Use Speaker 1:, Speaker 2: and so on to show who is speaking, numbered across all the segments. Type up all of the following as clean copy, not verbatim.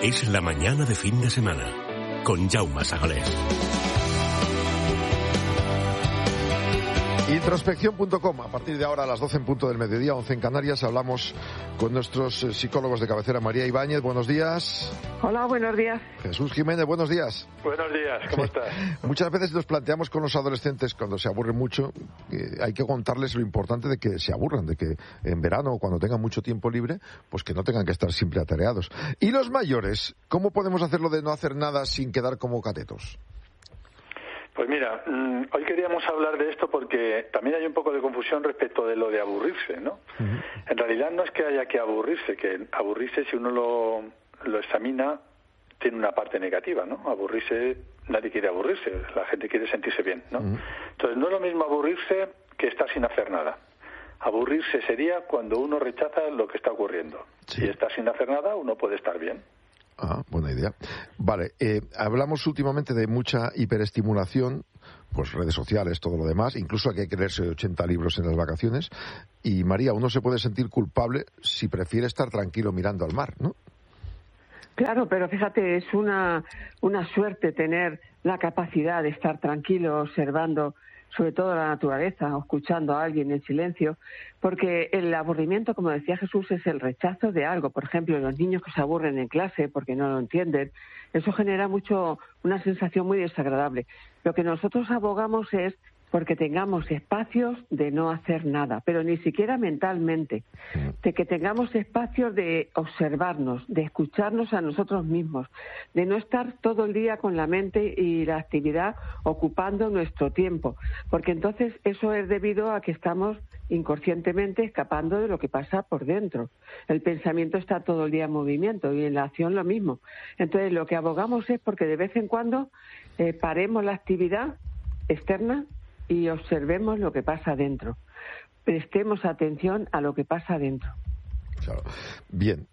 Speaker 1: Es la mañana de fin de semana con Jaume Sagalés.
Speaker 2: Introspección.com. A partir de ahora, a las 12 en punto del mediodía, 11 en Canarias, hablamos con nuestros psicólogos de cabecera. María Ibáñez, buenos días.
Speaker 3: Hola, buenos días.
Speaker 2: Jesús Jiménez, buenos días.
Speaker 4: Buenos días, ¿cómo estás?
Speaker 2: Muchas veces nos planteamos con los adolescentes, cuando se aburren mucho, hay que contarles lo importante de que se aburran, de que en verano, cuando tengan mucho tiempo libre, pues que no tengan que estar siempre atareados. ¿Y los mayores? ¿Cómo podemos hacerlo de no hacer nada sin quedar como catetos?
Speaker 4: Pues mira, hoy queríamos hablar de esto porque también hay un poco de confusión respecto de lo de aburrirse, ¿no? Uh-huh. En realidad no es que haya que aburrirse, que aburrirse, si uno lo examina, tiene una parte negativa, ¿no? Aburrirse, nadie quiere aburrirse, la gente quiere sentirse bien, ¿no? Uh-huh. Entonces no es lo mismo aburrirse que estar sin hacer nada. Aburrirse sería cuando uno rechaza lo que está ocurriendo. Sí. Si está sin hacer nada, uno puede estar bien.
Speaker 2: Ah, buena idea. Vale, hablamos últimamente de mucha hiperestimulación, pues redes sociales, todo lo demás, incluso hay que leerse 80 libros en las vacaciones. Y María, uno se puede sentir culpable si prefiere estar tranquilo mirando al mar, ¿no?
Speaker 3: Claro, pero fíjate, es una suerte tener la capacidad de estar tranquilo observando sobre todo la naturaleza, o escuchando a alguien en silencio, porque el aburrimiento, como decía Jesús, es el rechazo de algo. Por ejemplo, los niños que se aburren en clase porque no lo entienden, eso genera una sensación muy desagradable. Lo que nosotros abogamos es porque tengamos espacios de no hacer nada, pero ni siquiera mentalmente, de que tengamos espacios de observarnos, de escucharnos a nosotros mismos, de no estar todo el día con la mente y la actividad ocupando nuestro tiempo, porque entonces eso es debido a que estamos inconscientemente escapando de lo que pasa por dentro. El pensamiento está todo el día en movimiento y en la acción lo mismo. Entonces lo que abogamos es porque de vez en cuando paremos la actividad externa y observemos lo que pasa dentro. Prestemos atención a lo que pasa dentro.
Speaker 2: Claro. Bien,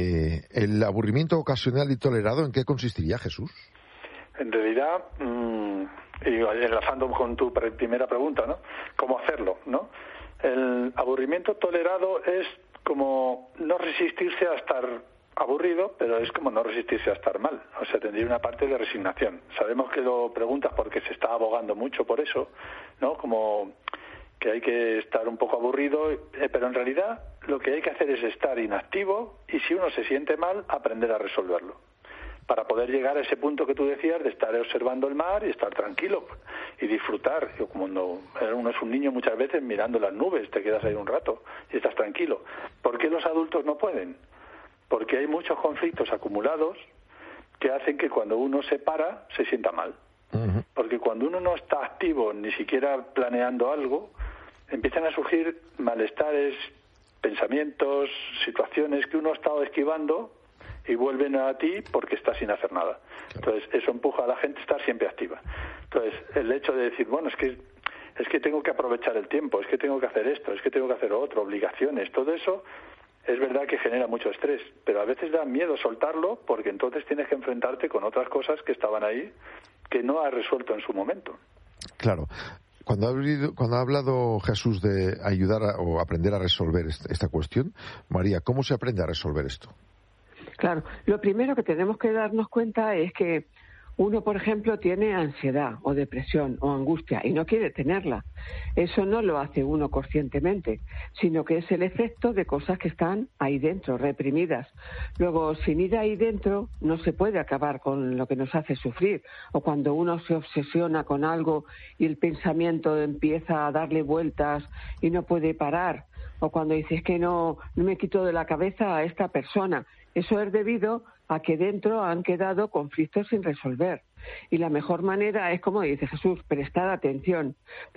Speaker 2: ¿el aburrimiento ocasional y tolerado en qué consistiría, Jesús?
Speaker 4: En realidad, y enlazando con tu primera pregunta, ¿no? ¿Cómo hacerlo, no? El aburrimiento tolerado es como no resistirse a estar aburrido, pero es como no resistirse a estar mal. O sea, tendría una parte de resignación. Sabemos que lo preguntas porque se está abogando mucho por eso, ¿no? Como que hay que estar un poco aburrido, pero en realidad lo que hay que hacer es estar inactivo y si uno se siente mal, aprender a resolverlo. Para poder llegar a ese punto que tú decías de estar observando el mar y estar tranquilo y disfrutar. Cuando uno es un niño muchas veces mirando las nubes, te quedas ahí un rato y estás tranquilo. ¿Por qué los adultos no pueden? Porque hay muchos conflictos acumulados que hacen que cuando uno se para, se sienta mal. Uh-huh. Porque cuando uno no está activo, ni siquiera planeando algo, empiezan a surgir malestares, pensamientos, situaciones que uno ha estado esquivando y vuelven a ti porque está sin hacer nada. Entonces, eso empuja a la gente a estar siempre activa. Entonces, el hecho de decir, bueno, es que tengo que aprovechar el tiempo, es que tengo que hacer esto, es que tengo que hacer otro, obligaciones, todo eso es verdad que genera mucho estrés, pero a veces da miedo soltarlo porque entonces tienes que enfrentarte con otras cosas que estaban ahí que no has resuelto en su momento.
Speaker 2: Claro. Cuando ha hablado Jesús de ayudar o aprender a resolver esta cuestión, María, ¿cómo se aprende a resolver esto?
Speaker 3: Claro, lo primero que tenemos que darnos cuenta es que uno, por ejemplo, tiene ansiedad o depresión o angustia y no quiere tenerla. Eso no lo hace uno conscientemente, sino que es el efecto de cosas que están ahí dentro, reprimidas. Luego, sin ir ahí dentro, no se puede acabar con lo que nos hace sufrir. O cuando uno se obsesiona con algo y el pensamiento empieza a darle vueltas y no puede parar. O cuando dices que no me quito de la cabeza a esta persona. Eso es debido a que dentro han quedado conflictos sin resolver. Y la mejor manera es, como dice Jesús, prestar atención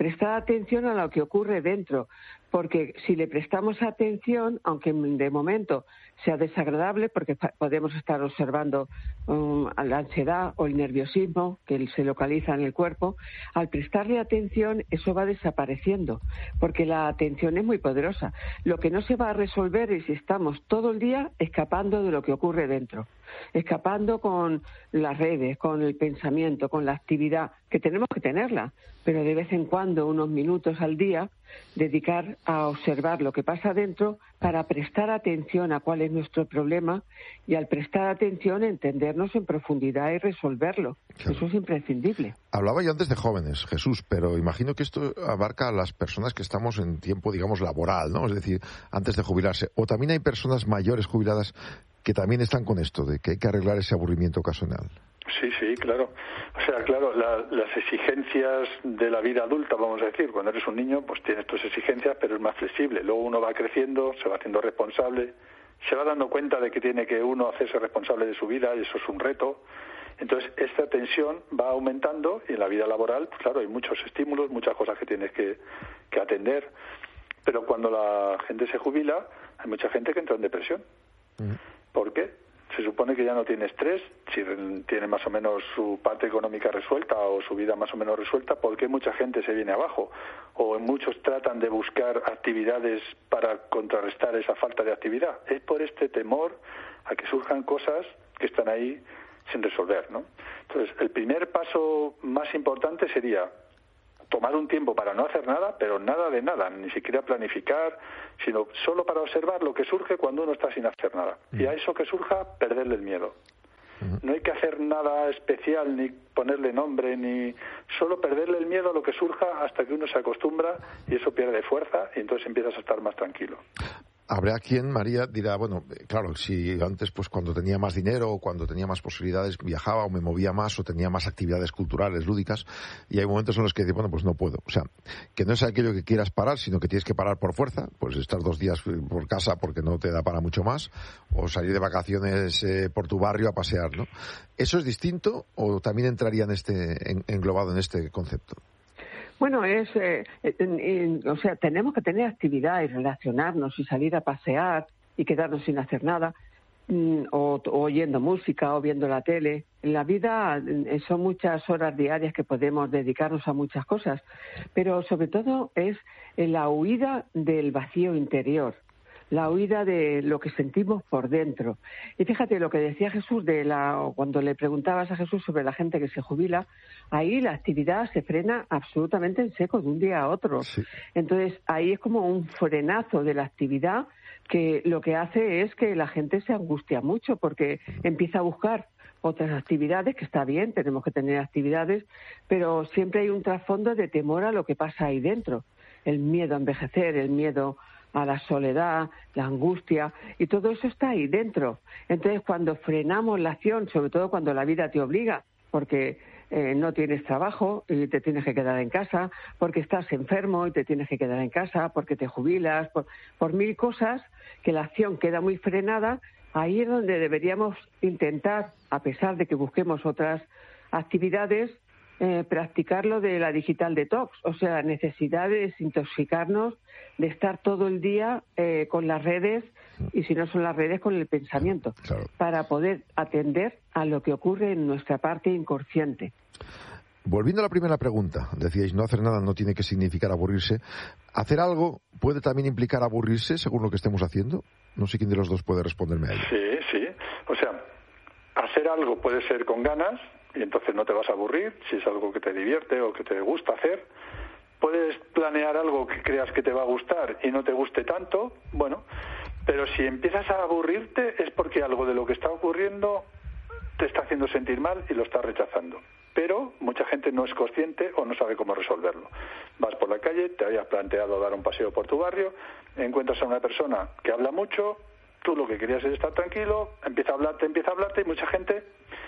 Speaker 3: a lo que ocurre dentro, porque si le prestamos atención, aunque de momento sea desagradable, porque podemos estar observando la ansiedad o el nerviosismo que se localiza en el cuerpo, al prestarle atención eso va desapareciendo, porque la atención es muy poderosa. Lo que no se va a resolver es si estamos todo el día escapando de lo que ocurre dentro. escapando con las redes, con el pensamiento, con la actividad, que tenemos que tenerla, pero de vez en cuando, unos minutos al día, dedicar a observar lo que pasa dentro para prestar atención a cuál es nuestro problema y al prestar atención entendernos en profundidad y resolverlo. Claro. Eso es imprescindible.
Speaker 2: Hablaba yo antes de jóvenes, Jesús, pero imagino que esto abarca a las personas que estamos en tiempo, digamos, laboral, ¿no? Es decir, antes de jubilarse. O también hay personas mayores jubiladas que también están con esto, de que hay que arreglar ese aburrimiento ocasional.
Speaker 4: Sí, claro. O sea, claro, las exigencias de la vida adulta, vamos a decir, cuando eres un niño, pues tienes tus exigencias, pero es más flexible. Luego uno va creciendo, se va haciendo responsable, se va dando cuenta de que tiene que uno hacerse responsable de su vida, y eso es un reto. Entonces, esta tensión va aumentando, y en la vida laboral, pues claro, hay muchos estímulos, muchas cosas que tienes que atender. Pero cuando la gente se jubila, hay mucha gente que entra en depresión. ¿Por qué? Se supone que ya no tiene estrés, si tiene más o menos su parte económica resuelta o su vida más o menos resuelta, ¿por qué mucha gente se viene abajo? O muchos tratan de buscar actividades para contrarrestar esa falta de actividad. Es por este temor a que surjan cosas que están ahí sin resolver, ¿no? Entonces, el primer paso más importante sería tomar un tiempo para no hacer nada, pero nada de nada, ni siquiera planificar, sino solo para observar lo que surge cuando uno está sin hacer nada. Y a eso que surja, perderle el miedo. No hay que hacer nada especial, ni ponerle nombre, ni solo perderle el miedo a lo que surja hasta que uno se acostumbra y eso pierde fuerza y entonces empiezas a estar más tranquilo.
Speaker 2: Habrá quien, María, dirá, bueno, claro, si antes, pues cuando tenía más dinero o cuando tenía más posibilidades viajaba o me movía más o tenía más actividades culturales, lúdicas, y hay momentos en los que dices, bueno, pues no puedo. O sea, que no es aquello que quieras parar, sino que tienes que parar por fuerza, pues estar 2 días por casa porque no te da para mucho más, o salir de vacaciones por tu barrio a pasear, ¿no? ¿Eso es distinto o también entraría englobado en este concepto?
Speaker 3: Bueno, o sea, tenemos que tener actividad y relacionarnos y salir a pasear y quedarnos sin hacer nada, o oyendo música o viendo la tele. En la vida son muchas horas diarias que podemos dedicarnos a muchas cosas, pero sobre todo es la huida del vacío interior, la huida de lo que sentimos por dentro. Y fíjate lo que decía Jesús cuando le preguntabas a Jesús sobre la gente que se jubila, ahí la actividad se frena absolutamente en seco de un día a otro. Sí. Entonces ahí es como un frenazo de la actividad que lo que hace es que la gente se angustia mucho porque empieza a buscar otras actividades, que está bien, tenemos que tener actividades, pero siempre hay un trasfondo de temor a lo que pasa ahí dentro. El miedo a envejecer, el miedo a la soledad, la angustia, y todo eso está ahí dentro. Entonces, cuando frenamos la acción, sobre todo cuando la vida te obliga, porque no tienes trabajo y te tienes que quedar en casa, porque estás enfermo y te tienes que quedar en casa, porque te jubilas, por 1000 cosas, que la acción queda muy frenada, ahí es donde deberíamos intentar, a pesar de que busquemos otras actividades, practicar lo de la digital detox, o sea, la necesidad de desintoxicarnos, de estar todo el día con las redes, y si no son las redes, con el pensamiento, claro, para poder atender a lo que ocurre en nuestra parte inconsciente.
Speaker 2: Volviendo a la primera pregunta, decíais, no hacer nada no tiene que significar aburrirse. ¿Hacer algo puede también implicar aburrirse según lo que estemos haciendo? No sé quién de los dos puede responderme a ello.
Speaker 4: Sí. O sea, hacer algo puede ser con ganas, y entonces no te vas a aburrir, si es algo que te divierte o que te gusta hacer. Puedes planear algo que creas que te va a gustar y no te guste tanto, bueno, pero si empiezas a aburrirte es porque algo de lo que está ocurriendo te está haciendo sentir mal y lo estás rechazando. Pero mucha gente no es consciente o no sabe cómo resolverlo. Vas por la calle, te habías planteado dar un paseo por tu barrio, encuentras a una persona que habla mucho, tú lo que querías es estar tranquilo, empieza a hablarte y mucha gente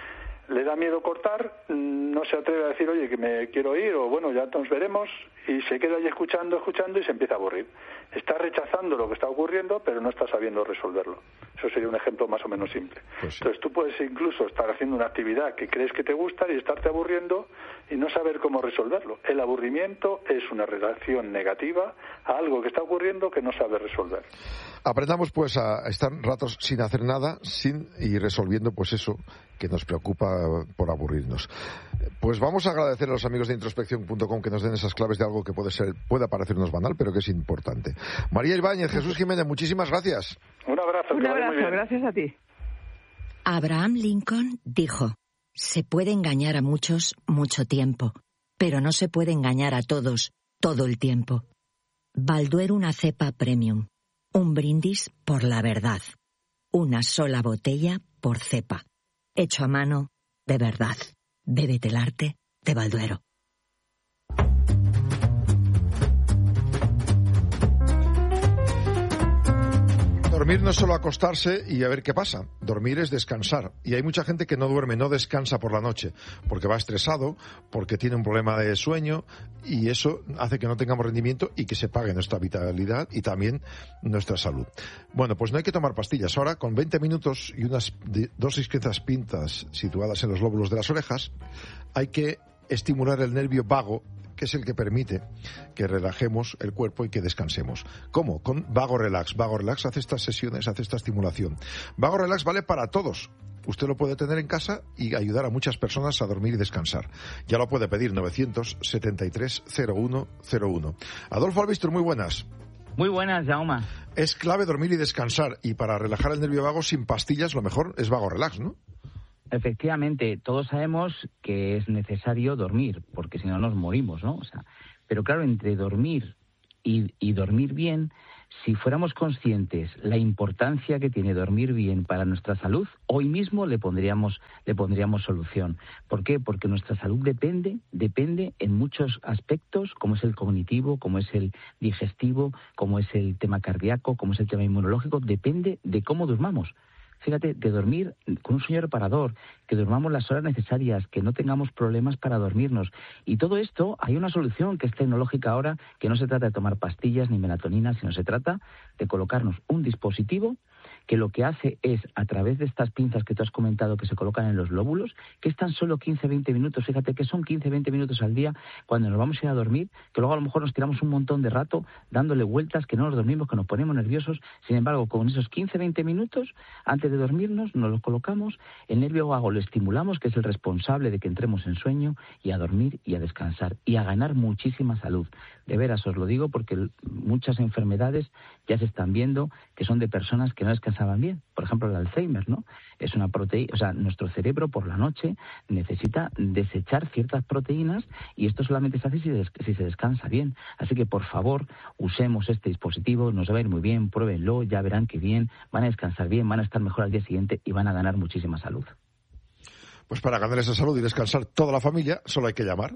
Speaker 4: le da miedo cortar, no se atreve a decir, oye, que me quiero ir, o bueno, ya nos veremos, y se queda ahí escuchando y se empieza a aburrir. Está rechazando lo que está ocurriendo, pero no está sabiendo resolverlo. Eso sería un ejemplo más o menos simple. Pues sí. Entonces tú puedes incluso estar haciendo una actividad que crees que te gusta y estarte aburriendo y no saber cómo resolverlo. El aburrimiento es una reacción negativa a algo que está ocurriendo que no sabes resolver.
Speaker 2: Aprendamos pues a estar ratos sin hacer nada y resolviendo pues eso que nos preocupa por aburrirnos. Pues vamos a agradecer a los amigos de introspección.com que nos den esas claves de algo que puede parecernos banal, pero que es importante. María Ibáñez, Jesús Jiménez, muchísimas gracias.
Speaker 4: Un abrazo.
Speaker 3: Un abrazo, gracias a ti.
Speaker 5: Abraham Lincoln dijo: se puede engañar a muchos mucho tiempo, pero no se puede engañar a todos todo el tiempo. Balduero una cepa premium. Un brindis por la verdad. Una sola botella por cepa. Hecho a mano, de verdad. Bébete el arte de Balduero.
Speaker 2: Dormir no es solo acostarse y a ver qué pasa. Dormir es descansar. Y hay mucha gente que no duerme, no descansa por la noche, porque va estresado, porque tiene un problema de sueño, y eso hace que no tengamos rendimiento y que se pague nuestra vitalidad y también nuestra salud. Bueno, pues no hay que tomar pastillas. Ahora, con 20 minutos y unas dosis crezas pintas situadas en los lóbulos de las orejas, hay que estimular el nervio vago, que es el que permite que relajemos el cuerpo y que descansemos. ¿Cómo? Con Vago Relax. Vago Relax hace estas sesiones, hace esta estimulación. Vago Relax vale para todos. Usted lo puede tener en casa y ayudar a muchas personas a dormir y descansar. Ya lo puede pedir, 973-0101. Adolfo Albistur, muy buenas.
Speaker 6: Muy buenas, Jaume.
Speaker 2: Es clave dormir y descansar, y para relajar el nervio vago sin pastillas lo mejor es Vago Relax, ¿no?
Speaker 6: Efectivamente, todos sabemos que es necesario dormir, porque si no nos morimos, ¿no? Pero claro, entre dormir y dormir bien, si fuéramos conscientes la importancia que tiene dormir bien para nuestra salud, hoy mismo le pondríamos solución. ¿Por qué? Porque nuestra salud depende en muchos aspectos, como es el cognitivo, como es el digestivo, como es el tema cardíaco, como es el tema inmunológico, depende de cómo durmamos. Fíjate, de dormir con un sueño reparador, que durmamos las horas necesarias, que no tengamos problemas para dormirnos. Y todo esto, hay una solución que es tecnológica ahora, que no se trata de tomar pastillas ni melatonina, sino se trata de colocarnos un dispositivo que lo que hace es, a través de estas pinzas que tú has comentado que se colocan en los lóbulos, que es tan solo 15-20 minutos, fíjate que son 15-20 minutos al día cuando nos vamos a ir a dormir, que luego a lo mejor nos tiramos un montón de rato dándole vueltas, que no nos dormimos, que nos ponemos nerviosos. Sin embargo, con esos 15-20 minutos, antes de dormirnos, nos los colocamos, el nervio vago lo estimulamos, que es el responsable de que entremos en sueño, y a dormir y a descansar, y a ganar muchísima salud. De veras os lo digo porque muchas enfermedades ya se están viendo que son de personas que no descansaban bien. Por ejemplo, el Alzheimer, ¿no? Es una proteína, nuestro cerebro por la noche necesita desechar ciertas proteínas, y esto solamente se hace si se descansa bien. Así que, por favor, usemos este dispositivo, nos va a ir muy bien, pruébenlo, ya verán que bien, van a descansar bien, van a estar mejor al día siguiente y van a ganar muchísima salud.
Speaker 2: Pues para ganar esa salud y descansar toda la familia, solo hay que llamar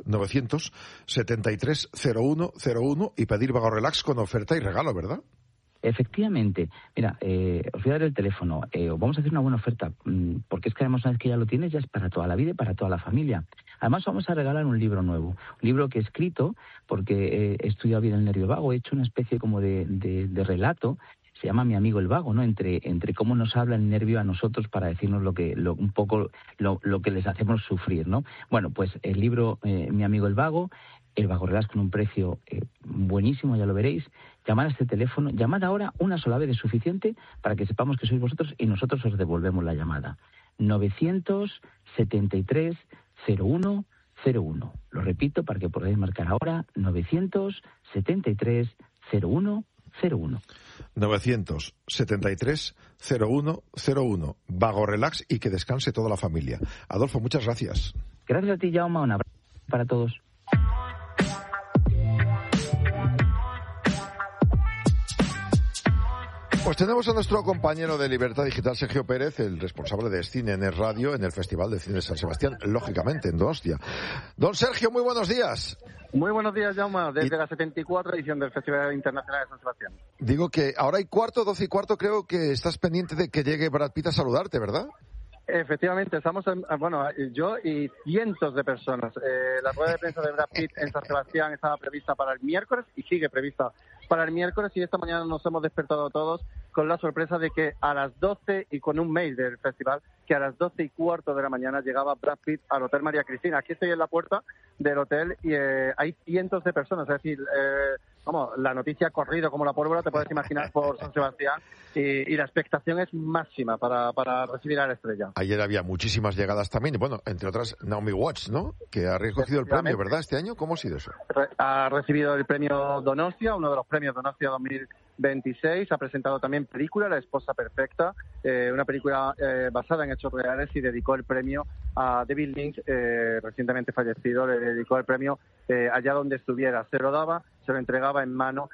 Speaker 2: 973-0101 y pedir Vago Relax con oferta y regalo, ¿verdad?
Speaker 6: Efectivamente. Mira, os voy a dar el teléfono. Vamos a hacer una buena oferta, porque es que además una vez que ya lo tienes, ya es para toda la vida y para toda la familia. Además vamos a regalar un libro nuevo, un libro que he escrito, porque he estudiado bien el nervio vago, he hecho una especie como de relato. Se llama Mi amigo el vago, ¿no? Entre cómo nos habla el nervio a nosotros para decirnos lo que les hacemos sufrir, ¿no? Bueno, pues el libro Mi amigo el vago, el Vago Relax con un precio buenísimo, ya lo veréis. Llamad a este teléfono, llamad ahora, una sola vez es suficiente para que sepamos que sois vosotros y nosotros os devolvemos la llamada. 973-0101. Lo repito para que podáis marcar ahora, 973-0101.
Speaker 2: 973-0101. Vago Relax y que descanse toda la familia. Adolfo, muchas gracias.
Speaker 6: Gracias a ti, Jaume. Un abrazo para todos.
Speaker 2: Pues tenemos a nuestro compañero de Libertad Digital, Sergio Pérez, el responsable de Cine en Radio en el Festival de Cine de San Sebastián, lógicamente en Donostia. Don Sergio, muy buenos días.
Speaker 7: Muy buenos días, Jaume, desde la 74 edición del Festival Internacional de San Sebastián.
Speaker 2: Digo que ahora hay 12 y cuarto, creo que estás pendiente de que llegue Brad Pitt a saludarte, ¿verdad?
Speaker 7: Efectivamente, estamos, yo y cientos de personas. La rueda de prensa de Brad Pitt en San Sebastián estaba prevista para el miércoles y sigue prevista para el miércoles, y esta mañana nos hemos despertado todos con la sorpresa de que a las 12 y con un mail del festival, que a las 12 y cuarto de la mañana llegaba Brad Pitt al Hotel María Cristina. Aquí estoy en la puerta del hotel y hay cientos de personas, es decir, la noticia ha corrido como la pólvora, te puedes imaginar, por San Sebastián, y la expectación es máxima para recibir a la estrella.
Speaker 2: Ayer había muchísimas llegadas también, bueno, entre otras Naomi Watts, ¿no?, que ha recogido el premio, ¿verdad?, este año. ¿Cómo ha sido eso?
Speaker 7: Ha recibido el premio Donostia, uno de los premios Donostia 26. Ha presentado también película La esposa perfecta, una película basada en hechos reales, y dedicó el premio a David Lynch, recientemente fallecido. Le dedicó el premio allá donde estuviera. Se lo daba, se lo entregaba en mano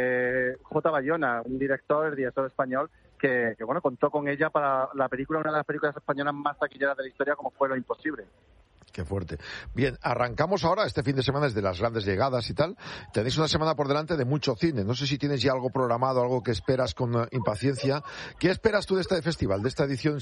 Speaker 7: J. Bayona, un director español que bueno, contó con ella para la película, una de las películas españolas más taquilleras de la historia, como fue Lo imposible.
Speaker 2: Qué fuerte. Bien, arrancamos ahora este fin de semana desde las grandes llegadas y tal. Tenéis una semana por delante de mucho cine. No sé si tienes ya algo programado, algo que esperas con impaciencia. ¿Qué esperas tú de este festival, de esta edición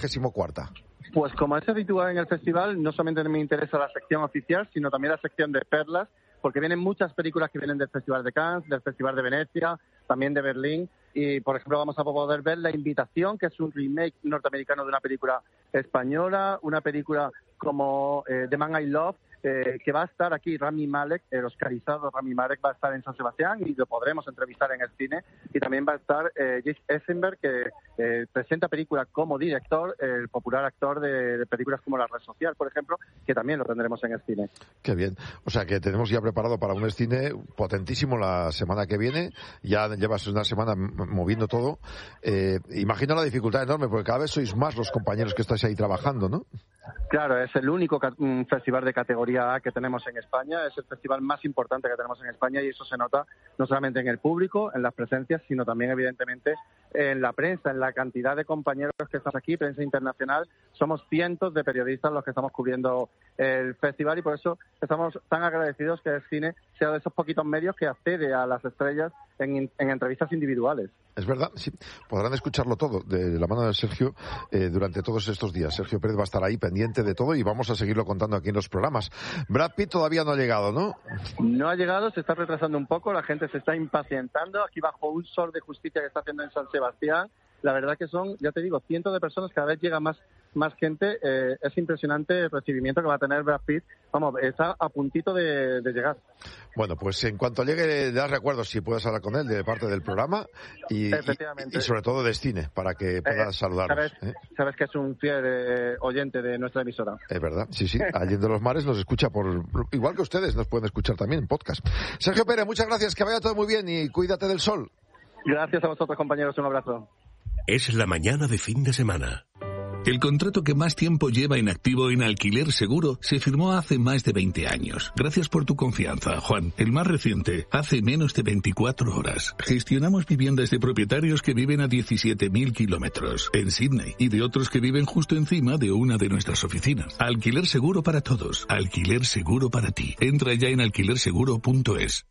Speaker 2: 74ª?
Speaker 7: Pues como es habitual en el festival, no solamente me interesa la sección oficial, sino también la sección de perlas, porque vienen muchas películas que vienen del Festival de Cannes, del Festival de Venecia, también de Berlín. Y, por ejemplo, vamos a poder ver La invitación, que es un remake norteamericano de una película española, una película como The Man I Love, que va a estar aquí Rami Malek, el oscarizado Rami Malek, va a estar en San Sebastián y lo podremos entrevistar en el cine. Y también va a estar Jesse Eisenberg, que presenta películas como director, el popular actor de películas como La Red Social, por ejemplo, que también lo tendremos en el cine.
Speaker 2: Qué bien. O sea, que tenemos ya preparado para un cine potentísimo la semana que viene. Ya llevas una semana moviendo todo. Imagino la dificultad enorme, porque cada vez sois más los compañeros que estáis ahí trabajando, ¿no?
Speaker 7: Claro, es el único festival de categoría A que tenemos en España, es el festival más importante que tenemos en España, y eso se nota no solamente en el público, en las presencias, sino también evidentemente en la prensa, en la cantidad de compañeros que están aquí, prensa internacional. Somos cientos de periodistas los que estamos cubriendo el festival, y por eso estamos tan agradecidos que el cine sea de esos poquitos medios que accede a las estrellas en entrevistas individuales.
Speaker 2: Es verdad, sí. Podrán escucharlo todo de la mano de Sergio durante todos estos días. Sergio Pérez va a estar ahí pendiente de todo y vamos a seguirlo contando aquí en los programas. Brad Pitt todavía no ha llegado, ¿no?
Speaker 7: No ha llegado, se está retrasando un poco, la gente se está impacientando aquí bajo un sol de justicia que está haciendo en San Sebastián. La verdad que son, ya te digo, cientos de personas, cada vez llega más gente. Es impresionante el recibimiento que va a tener Brad Pitt. Vamos, está a puntito de llegar. Bueno,
Speaker 2: pues en cuanto llegue, le das recuerdos si puedes hablar con él de parte del programa y sobre todo de cine, para que puedas saludarnos.
Speaker 7: Sabes que es un fiel oyente de nuestra emisora.
Speaker 2: Es verdad, sí. Allende los Mares nos escucha igual que ustedes, nos pueden escuchar también en podcast. Sergio Pérez, muchas gracias, que vaya todo muy bien y cuídate del sol.
Speaker 7: Gracias a vosotros, compañeros, un abrazo.
Speaker 1: Es la mañana de fin de semana.
Speaker 8: El contrato que más tiempo lleva en activo en Alquiler Seguro se firmó hace más de 20 años. Gracias por tu confianza, Juan. El más reciente, hace menos de 24 horas. Gestionamos viviendas de propietarios que viven a 17.000 kilómetros en Sydney y de otros que viven justo encima de una de nuestras oficinas. Alquiler Seguro para todos. Alquiler Seguro para ti. Entra ya en alquilerseguro.es.